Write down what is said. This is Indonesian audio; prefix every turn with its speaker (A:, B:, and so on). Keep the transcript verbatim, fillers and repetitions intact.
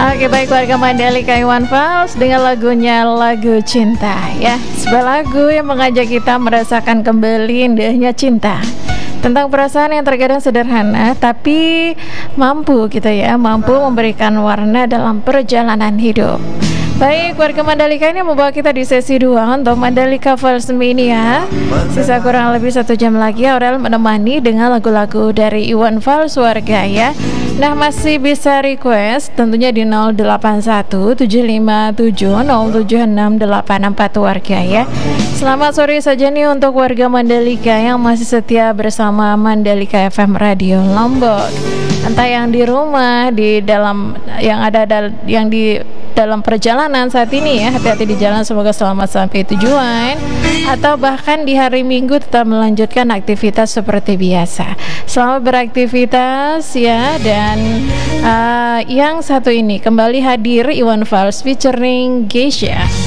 A: Oke, baik warga Mandalika, Iwan Fals dengan lagunya Lagu Cinta ya. Sebuah lagu yang mengajak kita merasakan kembali indahnya cinta. Tentang perasaan yang terkadang sederhana tapi mampu gitu ya, mampu memberikan warna dalam perjalanan hidup. Baik, warga Mandalika, ini membawa kita di sesi dua untuk Mandalika Vals Mania. Sisa kurang lebih satu jam lagi Aurel menemani dengan lagu-lagu dari Iwan Fals warga ya. Nah, masih bisa request tentunya di nol delapan satu tujuh lima tujuh nol tujuh enam delapan empat warga ya. Selamat sore saja nih untuk warga Mandalika yang masih setia bersama Mandalika F M Radio Lombok. Entah yang di rumah, di dalam yang ada dal- yang di dalam perjalanan saat ini ya, hati-hati di jalan, semoga selamat sampai tujuan, atau bahkan di hari Minggu tetap melanjutkan aktivitas seperti biasa. Selamat beraktivitas ya. Dan uh, yang satu ini kembali hadir Iwan Fals featuring Geisha.